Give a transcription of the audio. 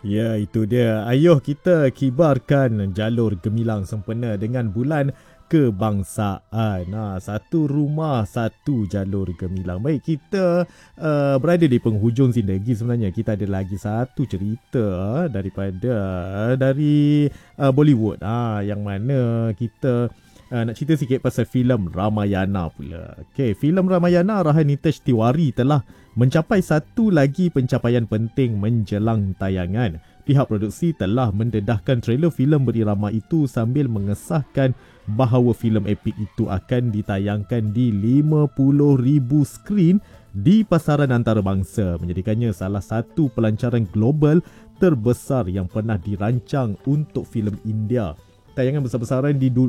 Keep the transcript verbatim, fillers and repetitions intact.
Ya, itu dia. Ayuh kita kibarkan jalur gemilang sempena dengan bulan kebangsaan. Nah, satu rumah, satu jalur gemilang. Baik, kita uh, berada di penghujung zindagi sebenarnya. Kita ada lagi satu cerita uh, daripada uh, dari uh, Bollywood. Ah, uh, yang mana kita Uh, nak cerita sikit pasal filem Ramayana pula. Okey, filem Ramayana arahan Nitesh Tiwari telah mencapai satu lagi pencapaian penting menjelang tayangan. Pihak produksi telah mendedahkan trailer filem berirama itu sambil mengesahkan bahawa filem epik itu akan ditayangkan di lima puluh ribu skrin di pasaran antarabangsa, menjadikannya salah satu pelancaran global terbesar yang pernah dirancang untuk filem India. Tayangan besar-besaran di